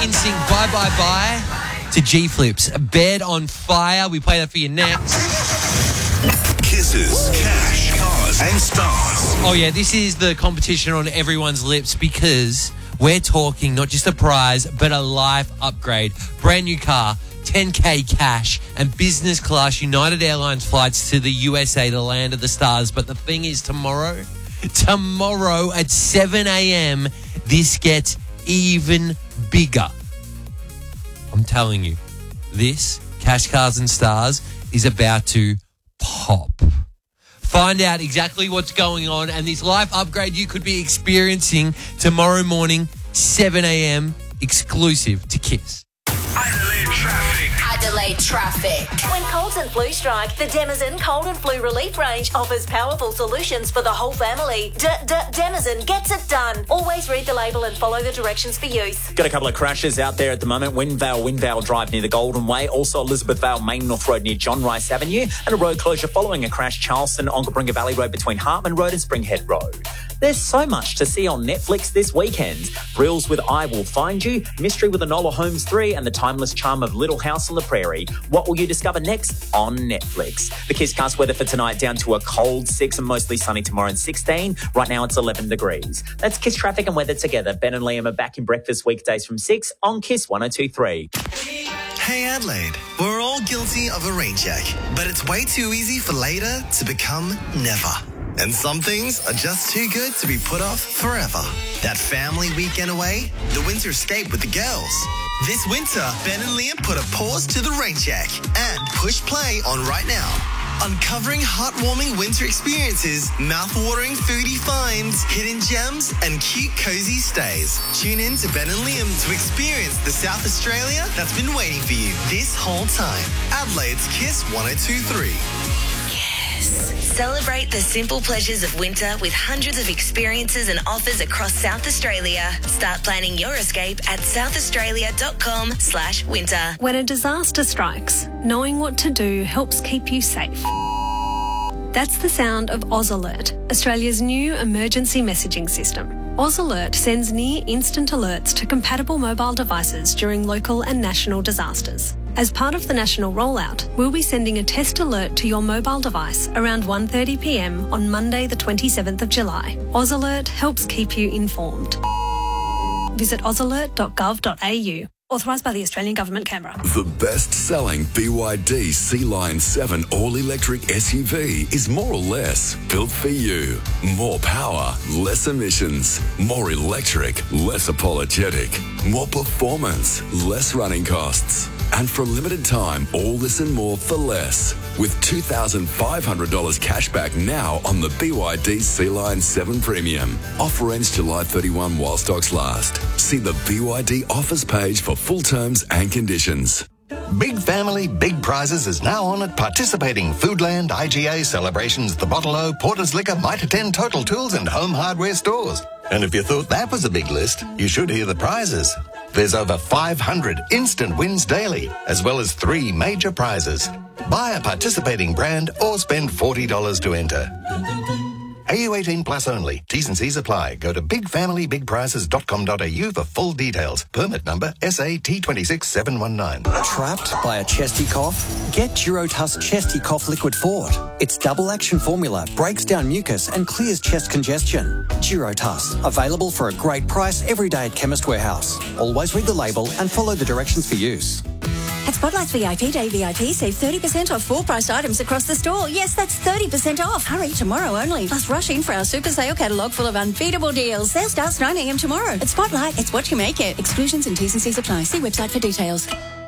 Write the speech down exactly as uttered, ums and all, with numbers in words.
N Sync, Bye Bye Bye to G-Flips. Bed on Fire. We play that for you next. Kisses, cash, cars, and stars. Oh, yeah, this is the competition on everyone's lips because we're talking not just a prize, but a life upgrade. Brand new car, ten K cash, and business class United Airlines flights to the U S A, the land of the stars. But the thing is, tomorrow, tomorrow at seven a.m., this gets even bigger. I'm telling you, this, Cash, Cars and Stars, is about to pop. Find out exactly what's going on and this life upgrade you could be experiencing tomorrow morning, seven a.m., exclusive to Kiss. Adelaide traffic. Adelaide traffic. When colds and flu strike, the Denizen Cold and Flu Relief range offers powerful solutions for the whole family. D-D-Denizen gets it done. Always read the label and follow the directions for use. Got a couple of crashes out there at the moment. Windvale, Windvale Drive near the Golden Way. Also Elizabeth Vale Main North Road near John Rice Avenue. And a road closure following a crash, Charleston, Onkaparinga Valley Road between Hartman Road and Springhead Road. There's so much to see on Netflix this weekend. Thrills with I Will Find You, Mystery with Enola Holmes three, and the timeless charm of Little House on the Prairie. What will you discover next on Netflix? The Kisscast weather for tonight down to a cold six and mostly sunny tomorrow and sixteen. Right now it's eleven degrees. That's Kiss traffic and weather together. Ben and Liam are back in breakfast weekdays from six on Kiss one oh two point three. Hey Adelaide, we're all guilty of a rain check, but it's way too easy for later to become never. And some things are just too good to be put off forever. That family weekend away, the winter escape with the girls. This winter, Ben and Liam put a pause to the rain check and push play on right now. Uncovering heartwarming winter experiences, mouth-watering foodie finds, hidden gems, and cute cozy stays. Tune in to Ben and Liam to experience the South Australia that's been waiting for you this whole time. Adelaide's Kiss one oh two point three. Celebrate the simple pleasures of winter with hundreds of experiences and offers across South Australia. Start planning your escape at southaustralia.com slash winter. When a disaster strikes, knowing what to do helps keep you safe. That's the sound of Oz Alert, Australia's new emergency messaging system. Oz Alert sends near instant alerts to compatible mobile devices during local and national disasters. As part of the national rollout, we'll be sending a test alert to your mobile device around one thirty p.m. on Monday the twenty-seventh of July. Oz Alert helps keep you informed. Visit oz alert dot gov dot a u. Authorised by the Australian Government, Canberra. The best-selling B Y D Sea Line seven all-electric S U V is more or less built for you. More power, less emissions. More electric, less apologetic. More performance, less running costs. And for a limited time, all this and more for less. With two thousand five hundred dollars cash back now on the B Y D Sea Line seven Premium. Offer ends July thirty-first while stocks last. See the B Y D offers page for full terms and conditions. Big Family, Big Prizes is now on at participating Foodland, I G A, Celebrations, The Bottle-O, Porter's Liquor, Mitre ten, Total Tools and Home Hardware stores. And if you thought that was a big list, you should hear the prizes. There's over five hundred instant wins daily, as well as three major prizes. Buy a participating brand or spend forty dollars to enter. A U eighteen plus only. T's and C's apply. Go to big family big prizes dot com dot a u for full details. Permit number S A T two six seven one nine. Trapped by a chesty cough? Get Durotuss Chesty Cough Liquid Fort. Its double action formula breaks down mucus and clears chest congestion. Durotuss, available for a great price every day at Chemist Warehouse. Always read the label and follow the directions for use. At Spotlight's V I P Day V I P, save thirty percent off full-priced items across the store. Yes, that's thirty percent off. Hurry, tomorrow only. Plus, rush in for our super sale catalogue full of unbeatable deals. Sale starts nine a.m. tomorrow. At Spotlight, it's what you make it. Exclusions and T's and C's apply. See website for details.